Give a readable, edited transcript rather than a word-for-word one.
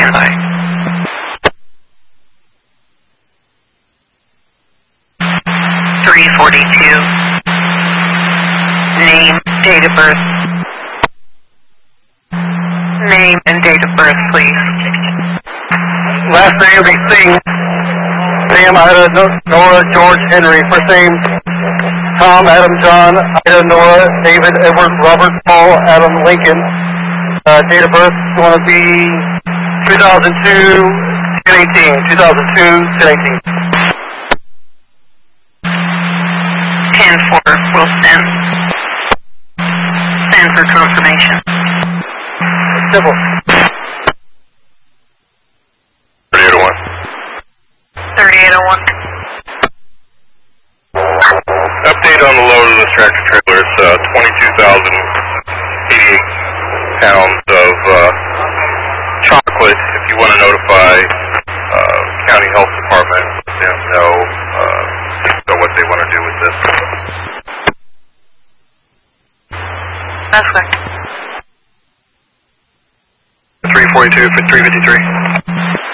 standby. 342. Name, date of birth. Name and date of birth, please. Last name will be Singh. Sam, Ida, Nora, George, Henry. First name, Tom, Adam, John, Ida, Nora, David, Edward, Robert, Paul, Adam, Lincoln. Date of birth is going to be 2002, 1018. 2002, 1018. 10-4 will send. Send for confirmation. Simple. 3801. 3801. Update on the load of this tractor trailer. It's 22,088 pounds of chocolate. If you want to notify County Health Department, let them know what they want to do with this. That's right. 342 for 353.